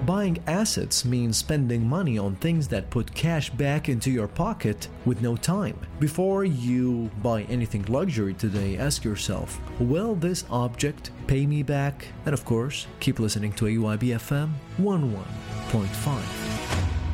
Buying assets means spending money on things that put cash back into your pocket with no time. Before you buy anything luxury today, ask yourself, will this object pay me back? And of course, keep listening to AYB FM 11.5.